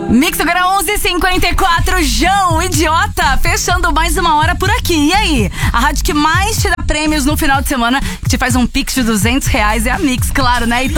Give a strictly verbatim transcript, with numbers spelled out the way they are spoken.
Mix agora onze e cinquenta e quatro, João, idiota, fechando mais uma hora por aqui. E aí? A rádio que mais te dá prêmios no final de semana, que te faz um pix de duzentos reais é a Mix, claro, né? E